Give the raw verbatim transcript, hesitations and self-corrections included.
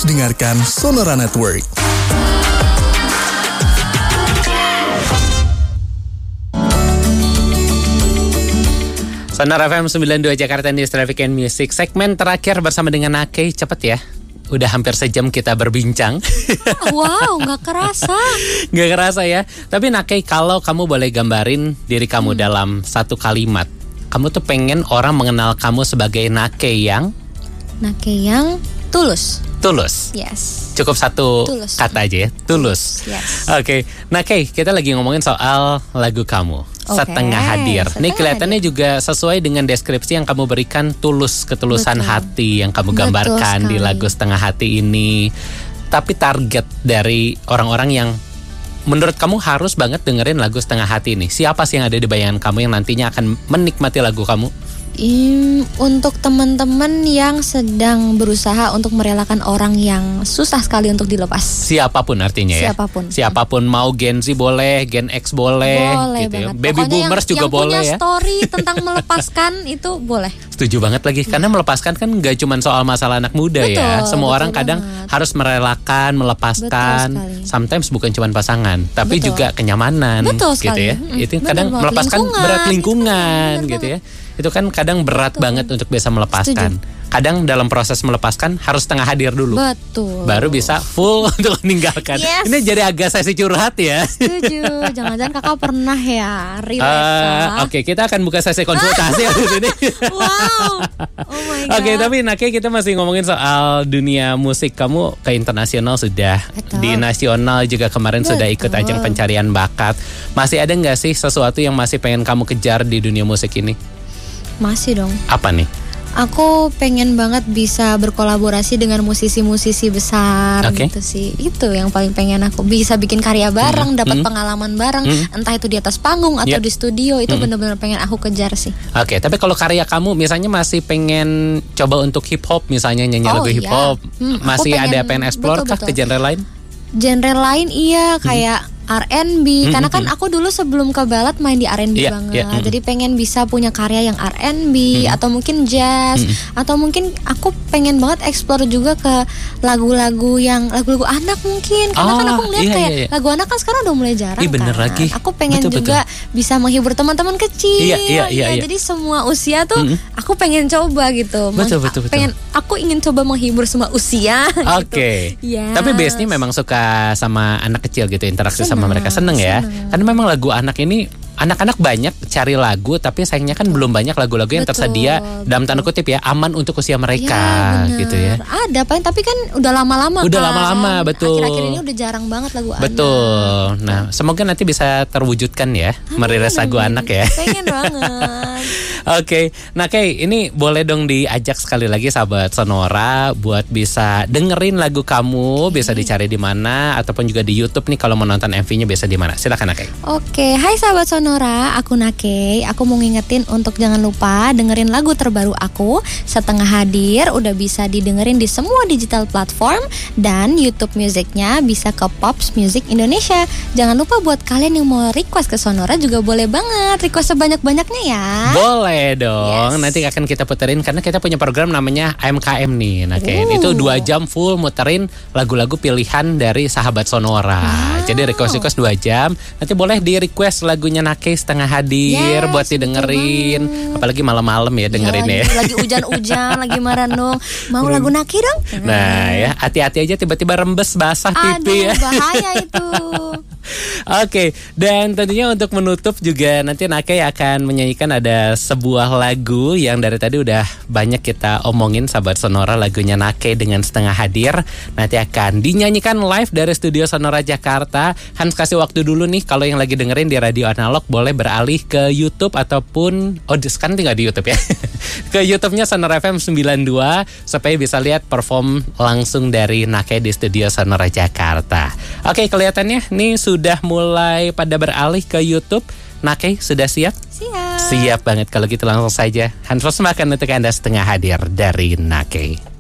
Terus dengarkan Sonora Network. Sonora F M sembilan puluh dua Jakarta News Traffic and Music. Segmen terakhir bersama dengan Nakei. Cepet ya. Udah hampir sejam kita berbincang. Wow, gak kerasa. Gak kerasa ya. Tapi Nakei, kalau kamu boleh gambarin diri kamu hmm. dalam satu kalimat, kamu tuh pengen orang mengenal kamu sebagai Nakei yang? Nakei yang tulus. Tulus? Yes. Cukup satu tulus. Kata aja ya, tulus. Yes. Oke, okay. Nakei, kita lagi ngomongin soal lagu kamu, okay. Setengah Hadir. Setengah Nih kelihatannya hadir. Juga sesuai dengan deskripsi yang kamu berikan, tulus, ketulusan Betul. Hati yang kamu Betul gambarkan sekali. Di lagu Setengah Hati ini. Tapi target dari orang-orang yang menurut kamu harus banget dengerin lagu Setengah Hati ini, siapa sih yang ada di bayangan kamu yang nantinya akan menikmati lagu kamu? Hmm, untuk teman-teman yang sedang berusaha untuk merelakan orang yang susah sekali untuk dilepas. Siapapun artinya ya. Siapapun. Siapapun, mau Gen Z boleh, Gen X boleh, boleh gitu ya. banget. Baby Pokoknya boomers yang, juga yang boleh ya. Yang punya story tentang melepaskan itu boleh. Setuju banget lagi, karena melepaskan kan gak cuma soal masalah anak muda betul, ya. Semua orang kadang banget. Harus merelakan, melepaskan. Sometimes bukan cuma pasangan, tapi betul. Juga kenyamanan, betul gitu sekali. ya. Hmm, itu kadang melepaskan lingkungan, berat lingkungan, gitu, gitu ya. Itu kan kadang berat betul. Banget untuk bisa melepaskan. Setuju. Kadang dalam proses melepaskan harus setengah hadir dulu. Betul. Baru bisa full untuk meninggalkan. Yes. Ini jadi agak sesi curhat ya. Setuju. Jangan-jangan kakak pernah ya relax. Uh, Oke, okay, kita akan buka sesi konsultasi di sini. Wow. Oh my god. Oke, okay, tapi Nakei, kita masih ngomongin soal dunia musik. Kamu ke internasional sudah. Betul. Di nasional juga kemarin Betul. Sudah ikut ajang pencarian bakat. Masih ada nggak sih sesuatu yang masih pengen kamu kejar di dunia musik ini? Masih dong. Apa nih? Aku pengen banget bisa berkolaborasi dengan musisi-musisi besar okay. gitu sih. Itu yang paling pengen aku. Bisa bikin karya bareng, hmm. dapat hmm. pengalaman bareng, hmm. entah itu di atas panggung atau yep. di studio. Itu hmm. benar-benar pengen aku kejar sih. Oke, okay, tapi kalau karya kamu misalnya masih pengen coba untuk hip hop, misalnya nyanyi oh, lagu iya. hip hop, hmm, masih pengen, ada pengen explore kah ke genre lain? Genre lain iya, kayak hmm. R and B, mm-hmm. karena kan aku dulu sebelum ke ballad main di R and B yeah, banget, yeah, mm-hmm. jadi pengen bisa punya karya yang R and B mm-hmm. atau mungkin jazz, mm-hmm. atau mungkin aku pengen banget explore juga ke lagu-lagu yang lagu-lagu anak mungkin, karena oh, kan aku ngeliat iya, kayak iya, iya. lagu anak kan sekarang udah mulai jarang. Ih, bener kan. Lagi. Aku pengen betul, juga betul. bisa menghibur teman-teman kecil, iya, iya, iya, ya, iya. jadi semua usia tuh mm-hmm. aku pengen coba gitu. Betul, betul, betul. Pengen, aku ingin coba menghibur semua usia. Oke. Okay. Gitu. Yes. Tapi base-nya memang suka sama anak kecil gitu, interaksi seneng, sama mereka, seneng ya. Seneng. Karena memang lagu anak ini anak-anak banyak cari lagu, tapi sayangnya kan belum banyak lagu-lagu yang betul, tersedia dalam tanda kutip ya aman untuk usia mereka ya, gitu ya. Ada Pak, tapi kan udah lama-lama. Udah kan. lama-lama betul. Akhir-akhir ini udah jarang banget lagu betul. anak. Betul. Nah, semoga nanti bisa terwujudkan ya, amin, merilis lagu anak ya. Pengen banget. Oke, okay. Nah Kay, ini boleh dong diajak sekali lagi sahabat Sonora buat bisa dengerin lagu kamu, okay. bisa dicari di mana ataupun juga di YouTube nih kalau mau nonton M V-nya bisa di mana. Silakan Nakei. Oke, okay. Hai sahabat Sonora, aku Nakei. Aku mau ngingetin untuk jangan lupa dengerin lagu terbaru aku, Setengah Hadir, udah bisa didengerin di semua digital platform dan YouTube musiknya bisa ke Pops Music Indonesia. Jangan lupa buat kalian yang mau request ke Sonora juga boleh banget, request sebanyak-banyaknya ya. Boleh dong, yes. Nanti akan kita puterin karena kita punya program namanya M K M nih. Nah, kayak itu dua jam full muterin lagu-lagu pilihan dari sahabat Sonora. Wow. Jadi request-request dua jam. Nanti boleh di request lagunya Nakei Setengah Hadir, yes, buat didengerin. Apalagi malam-malam ya dengerin ya. ya. Lagi hujan-hujan, lagi merenung. Mau lagu Nakei dong? Nah ya, hati-hati aja tiba-tiba rembes basah pipi ya. Bahaya itu. Oke, okay. Dan tentunya untuk menutup juga nanti Nakei akan menyanyikan ada sebuah lagu yang dari tadi udah banyak kita omongin sahabat Sonora, lagunya Nakei dengan Setengah Hadir. Nanti akan dinyanyikan live dari studio Sonora Jakarta. Hans kasih waktu dulu nih, kalau yang lagi dengerin di radio analog boleh beralih ke YouTube ataupun oh sekarang tinggal di YouTube ya. Ke YouTube-nya Sonora F M sembilan puluh dua supaya bisa lihat perform langsung dari Nakei di studio Sonora Jakarta. Oke, okay, kelihatannya nih sudah mulai pada beralih ke YouTube. Nakei sudah siap? Siap. Siap banget, kalau gitu langsung saja Hans persembahkan untuk Anda Setengah Hadir dari Nakei.